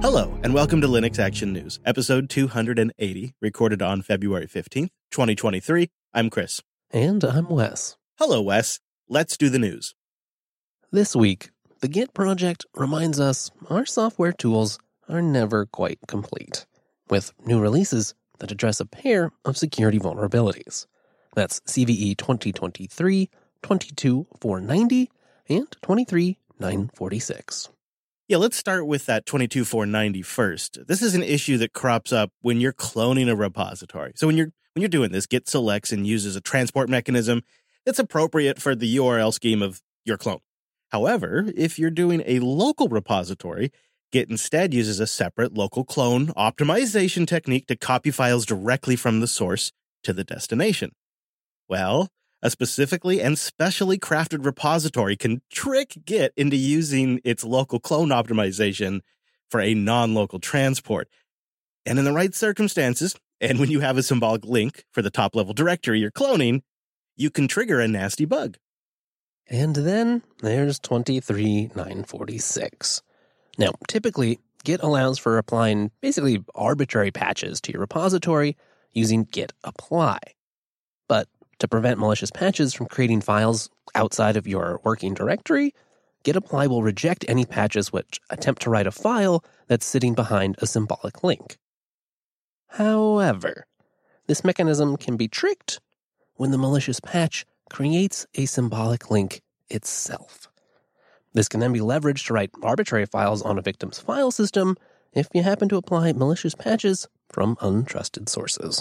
Hello, and welcome to Linux Action News, episode 280, recorded on February 15th, 2023. I'm Chris. And I'm Wes. Hello, Wes. Let's do the news. This week, the Git project reminds us our software tools are never quite complete, with new releases that address a pair of security vulnerabilities. That's CVE 2023, 22490, and 23946. Yeah, let's start with that 22490 first. This is an issue that crops up when you're cloning a repository. So when you're doing this, Git selects and uses a transport mechanism that's appropriate for the URL scheme of your clone. However, if you're doing a local repository, Git instead uses a separate local clone optimization technique to copy files directly from the source to the destination. Well, a specifically and specially crafted repository can trick Git into using its local clone optimization for a non-local transport. And in the right circumstances, and when you have a symbolic link for the top-level directory you're cloning, you can trigger a nasty bug. And then there's 23946. Now, typically, Git allows for applying basically arbitrary patches to your repository using git apply. But to prevent malicious patches from creating files outside of your working directory, git apply will reject any patches which attempt to write a file that's sitting behind a symbolic link. However, this mechanism can be tricked when the malicious patch creates a symbolic link itself. This can then be leveraged to write arbitrary files on a victim's file system if you happen to apply malicious patches from untrusted sources.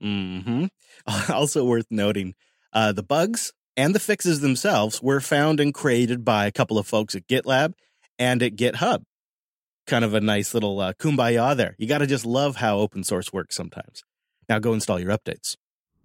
Also worth noting, the bugs and the fixes themselves were found and created by a couple of folks at GitLab and at GitHub. Kind of a nice little kumbaya there. You got to just love how open source works sometimes. Now go install your updates.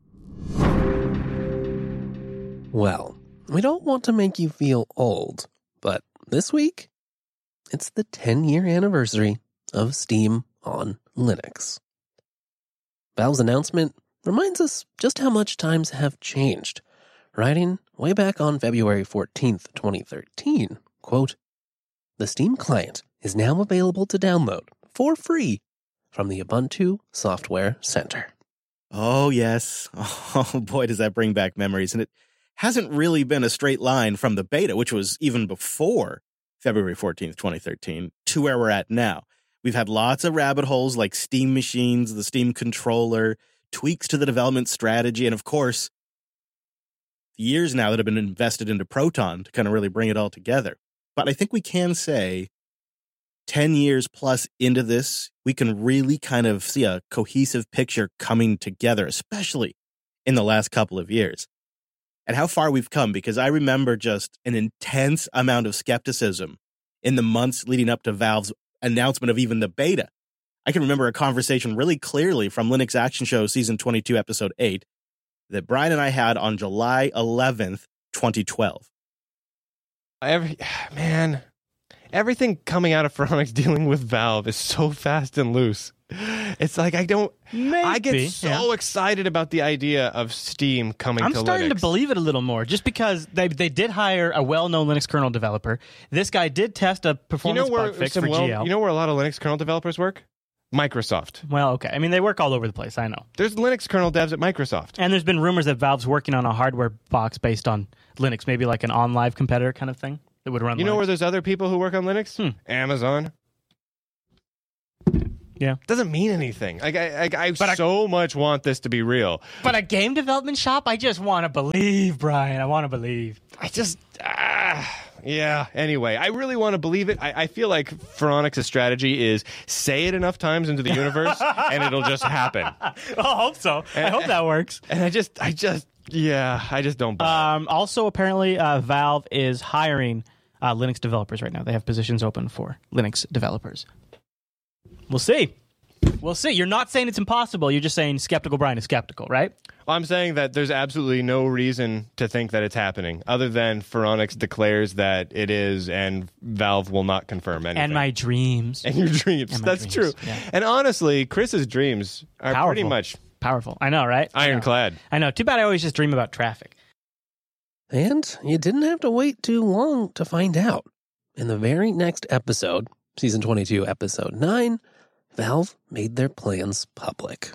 Well, we don't want to make you feel old, but this week, it's the 10-year anniversary of Steam on Linux. Valve's announcement reminds us just how much times have changed, writing way back on February 14th, 2013, quote, "The Steam client is now available to download for free from the Ubuntu Software Center." Oh, yes. Oh, boy, does that bring back memories. And it hasn't really been a straight line from the beta, which was even before February 14th, 2013, to where we're at now. We've had lots of rabbit holes like Steam machines, the Steam controller, tweaks to the development strategy, and of course, years now that have been invested into Proton to kind of really bring it all together. But I think we can say 10 years plus into this, we can really kind of see a cohesive picture coming together, especially in the last couple of years. And how far we've come, because I remember just an intense amount of skepticism in the months leading up to Valve's announcement of even the beta. I can remember a conversation really clearly from Linux Action Show Season 22, Episode 8, that Brian and I had on July 11th, 2012. Everything coming out of Phoronix dealing with Valve is so fast and loose. It's like I get so excited about the idea of Steam coming to Linux. I'm starting to believe it a little more, just because they did hire a well-known Linux kernel developer. This guy did test a performance bug fix for GL. You know where a lot of Linux kernel developers work? Microsoft. Well, okay. I mean, they work all over the place, I know. There's Linux kernel devs at Microsoft. And there's been rumors that Valve's working on a hardware box based on Linux, maybe like an OnLive competitor kind of thing that would run Linux. You know where there's other people who work on Linux? Amazon. Yeah. Doesn't mean anything. I so much want this to be real. But a game development shop? I just want to believe, Brian. I want to believe. Yeah, anyway, I really want to believe it. I feel like Phoronix's strategy is say it enough times into the universe and it'll just happen. I hope so. I hope that works. And I just don't buy it. Also, apparently, Valve is hiring Linux developers right now. They have positions open for Linux developers. We'll see. We'll see. You're not saying it's impossible. You're just saying skeptical Brian is skeptical, right? Well, I'm saying that there's absolutely no reason to think that it's happening, other than Phoronix declares that it is, and Valve will not confirm anything. And my dreams. And your dreams. That's true. Yeah. And honestly, Chris's dreams are pretty much powerful. I know, right? Ironclad. I know. Too bad I always just dream about traffic. And you didn't have to wait too long to find out. In the very next episode, Season 22, Episode 9, Valve made their plans public.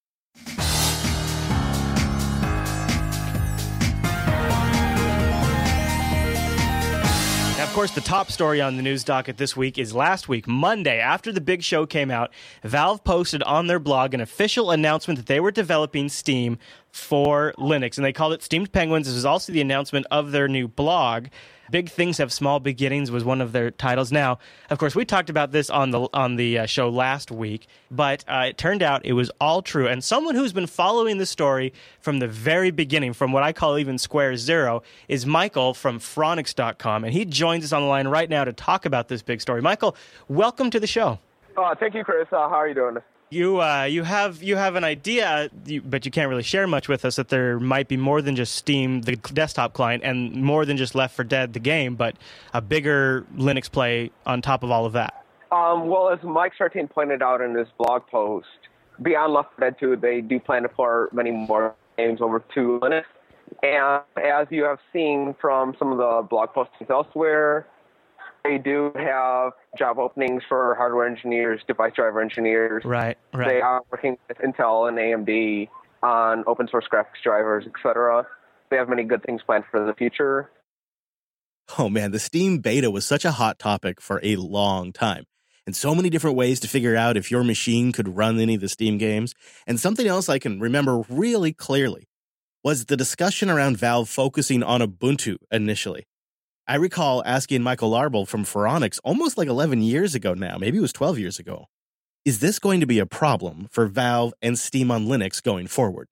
Of course, the top story on the news docket this week is last week, Monday, after the big show came out, Valve posted on their blog an official announcement that they were developing Steam for Linux, and they called it Steamed Penguins. This was also the announcement of their new blog. Big Things Have Small Beginnings was one of their titles. Now, of course, we talked about this on the show last week, but it turned out it was all true. And someone who's been following the story from the very beginning, from what I call even Square Zero, is Michael from Phronix.com, and he joins us on the line right now to talk about this big story. Michael, welcome to the show. Thank you, Chris. How are you doing? You have an idea, but you can't really share much with us, that there might be more than just Steam, the desktop client, and more than just Left 4 Dead, the game, but a bigger Linux play on top of all of that. Well, as Mike Sartain pointed out in his blog post, beyond Left 4 Dead 2, they do plan to port many more games over to Linux. And as you have seen from some of the blog postings elsewhere, they do have job openings for hardware engineers, device driver engineers. Right. They are working with Intel and AMD on open source graphics drivers, etc. They have many good things planned for the future. Oh man, the Steam beta was such a hot topic for a long time. And so many different ways to figure out if your machine could run any of the Steam games. And something else I can remember really clearly was the discussion around Valve focusing on Ubuntu initially. I recall asking Michael Larble from Phronix almost like 11 years ago now, maybe it was 12 years ago, is this going to be a problem for Valve and Steam on Linux going forward?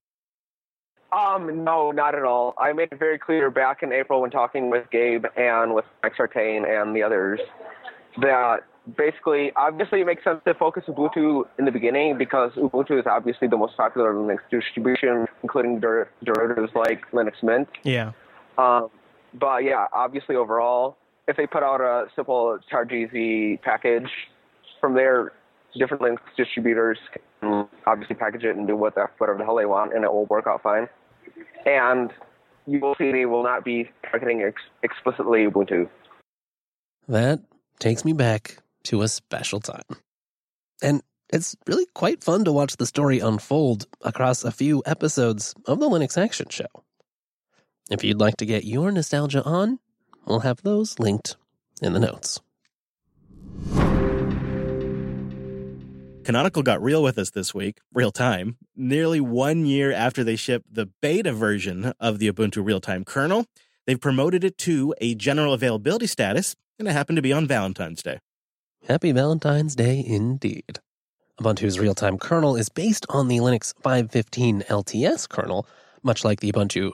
No, not at all. I made it very clear back in April when talking with Gabe and with Mike Sartain and the others that basically, obviously it makes sense to focus Ubuntu in the beginning because Ubuntu is obviously the most popular Linux distribution, including derivatives like Linux Mint. Yeah. But yeah, obviously overall, if they put out a simple ChargEasy package, from there, different Linux distributors can obviously package it and do whatever the hell they want, and it will work out fine. And you will see they will not be targeting explicitly Ubuntu. That takes me back to a special time. And it's really quite fun to watch the story unfold across a few episodes of the Linux Action Show. If you'd like to get your nostalgia on, we'll have those linked in the notes. Canonical got real with us this week, real time, nearly 1 year after they shipped the beta version of the Ubuntu real-time kernel. They've promoted it to a general availability status, and it happened to be on Valentine's Day. Happy Valentine's Day indeed. Ubuntu's real-time kernel is based on the Linux 5.15 LTS kernel, much like the Ubuntu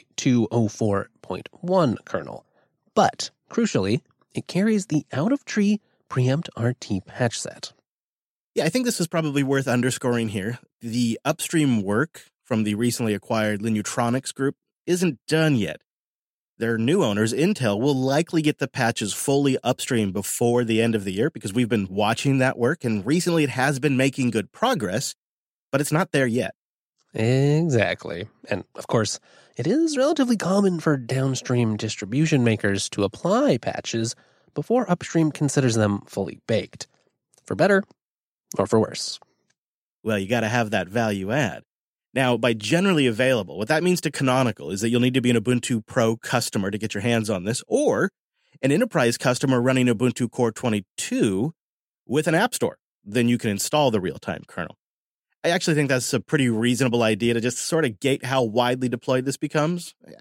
2204.1 kernel. But, crucially, it carries the out-of-tree Preempt RT patch set. Yeah, I think this is probably worth underscoring here. The upstream work from the recently acquired Linutronics group isn't done yet. Their new owners, Intel, will likely get the patches fully upstream before the end of the year because we've been watching that work, and recently it has been making good progress, but it's not there yet. Exactly. And, of course, it is relatively common for downstream distribution makers to apply patches before upstream considers them fully baked. For better or for worse. Well, you got to have that value add. Now, by generally available, what that means to Canonical is that you'll need to be an Ubuntu Pro customer to get your hands on this, or an enterprise customer running Ubuntu Core 22 with an app store. Then you can install the real-time kernel. I actually think that's a pretty reasonable idea to just sort of gate how widely deployed this becomes.